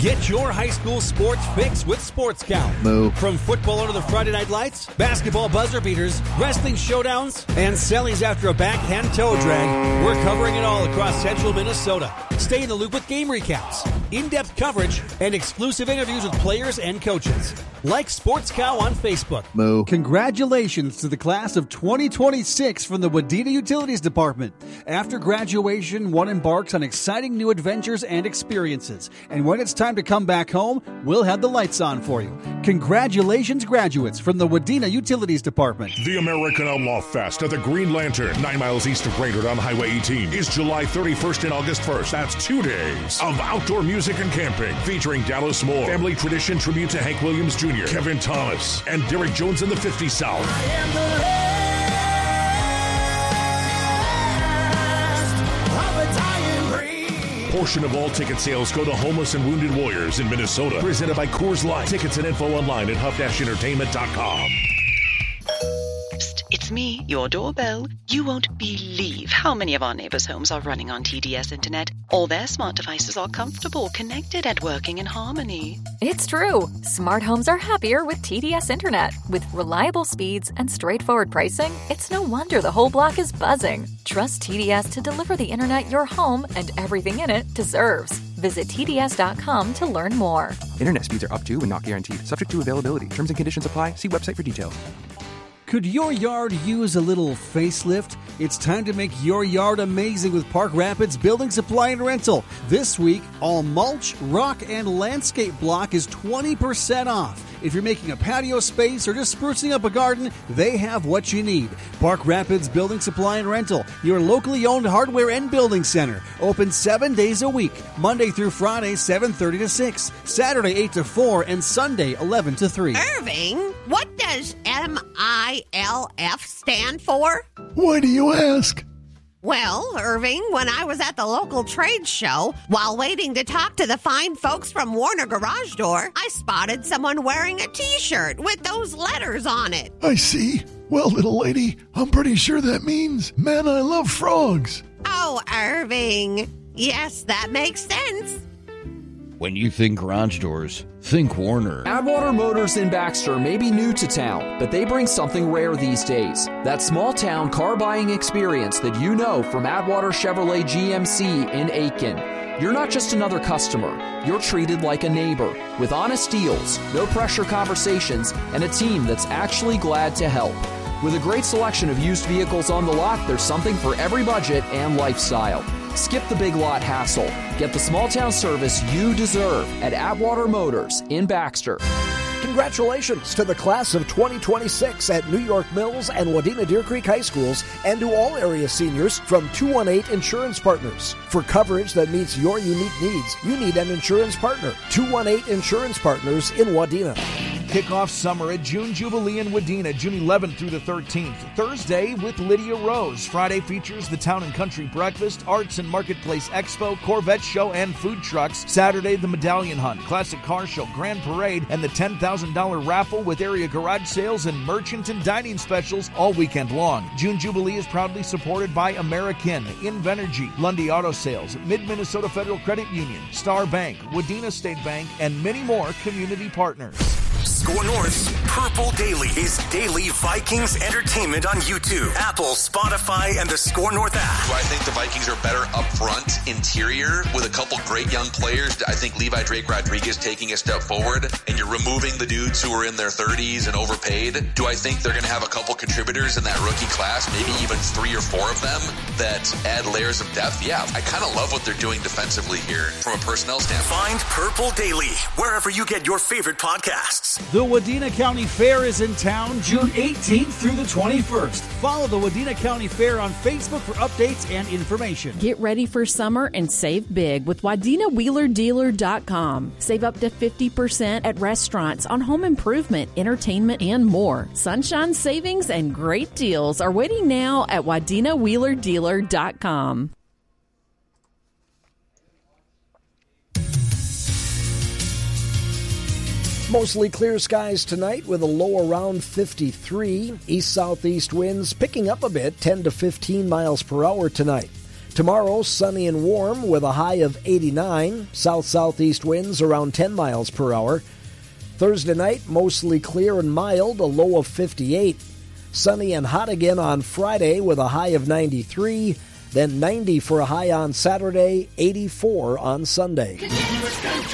Get your high school sports fix with Sports Cow. Moo. From football under the Friday night lights, basketball buzzer beaters, wrestling showdowns, and sellies after a backhand toe drag, we're covering it all across central Minnesota. Stay in the loop with game recaps, in-depth coverage, and exclusive interviews with players and coaches. Like Sports Cow on Facebook. Moo. Congratulations to the class of 2026 from the Wadena Utilities Department. After graduation, one embarks on exciting new adventures and experiences. And when it's time to come back home, we'll have the lights on for you. Congratulations, graduates from the Wadena Utilities Department. The American Outlaw Fest at the Green Lantern, 9 miles east of Brainerd on Highway 18, is July 31st and August 1st. That's 2 days of outdoor music and camping, featuring Dallas Moore, Family Tradition tribute to Hank Williams Jr., Kevin Thomas, and Derek Jones in the 50 South. Portion of all ticket sales go to homeless and wounded warriors in Minnesota. Presented by Coors Light. Tickets and info online at huff-entertainment.com. It's me, your doorbell. You won't believe how many of our neighbors' homes are running on TDS Internet. All their smart devices are comfortable, connected, and working in harmony. It's true. Smart homes are happier with TDS Internet. With reliable speeds and straightforward pricing, it's no wonder the whole block is buzzing. Trust TDS to deliver the Internet your home and everything in it deserves. Visit TDS.com to learn more. Internet speeds are up to and not guaranteed. Subject to availability. Terms and conditions apply. See website for details. Could your yard use a little facelift? It's time to make your yard amazing with Park Rapids Building Supply and Rental. This week, all mulch, rock, and landscape block is 20% off. If you're making a patio space or just sprucing up a garden, they have what you need. Park Rapids Building Supply and Rental, your locally owned hardware and building center. Open 7 days a week, Monday through Friday, 7:30 to 6, Saturday 8 to 4, and Sunday 11 to 3. Irving, what does MILF stand for? Why do you ask? Well, Irving, when I was at the local trade show, while waiting to talk to the fine folks from Warner Garage Door, I spotted someone wearing a T-shirt with those letters on it. I see. Well, little lady, I'm pretty sure that means, man, I love frogs. Oh, Irving. Yes, that makes sense. When you think garage doors, think Warner. Atwater Motors in Baxter may be new to town, but they bring something rare these days. That small-town car buying experience that you know from Atwater Chevrolet GMC in Aiken. You're not just another customer. You're treated like a neighbor with honest deals, no-pressure conversations, and a team that's actually glad to help. With a great selection of used vehicles on the lot, there's something for every budget and lifestyle. Skip the big lot hassle. Get the small town service you deserve at Atwater Motors in Baxter. Congratulations to the class of 2026 at New York Mills and Wadena Deer Creek High Schools, and to all area seniors from 218 Insurance Partners. For coverage that meets your unique needs, you need an insurance partner. 218 Insurance Partners in Wadena. Kick off summer at June Jubilee in Wadena, June 11th through the 13th. Thursday with Lydia Rose. Friday features the Town and Country Breakfast, Arts and Marketplace Expo, Corvette Show, and food trucks. Saturday, the Medallion Hunt, Classic Car Show, Grand Parade, and the $10,000 raffle with area garage sales and merchant and dining specials all weekend long. June Jubilee is proudly supported by American, Invenergy, Lundy Auto Sales, Mid-Minnesota Federal Credit Union, Star Bank, Wadena State Bank, and many more community partners. Score North's Purple Daily is daily Vikings entertainment on YouTube, Apple, Spotify, and the Score North app. Do I think the Vikings are better up front, interior, with a couple great young players? I think Levi Drake Rodriguez taking a step forward, and you're removing the dudes who are in their 30s and overpaid. Do I think they're going to have a couple contributors in that rookie class, maybe even 3 or 4 of them, that add layers of depth? Yeah, I kind of love what they're doing defensively here from a personnel standpoint. Find Purple Daily wherever you get your favorite podcasts. The Wadena County Fair is in town June 18th through the 21st. Follow the Wadena County Fair on Facebook for updates and information. Get ready for summer and save big with WadenaWheelerDealer.com. Save up to 50% at restaurants, on home improvement, entertainment, and more. Sunshine savings and great deals are waiting now at WadenaWheelerDealer.com. Mostly clear skies tonight with a low around 53. East-southeast winds picking up a bit, 10 to 15 miles per hour tonight. Tomorrow, sunny and warm with a high of 89. South-southeast winds around 10 miles per hour. Thursday night, mostly clear and mild, a low of 58. Sunny and hot again on Friday with a high of 93. Then 90 for a high on Saturday, 84 on Sunday.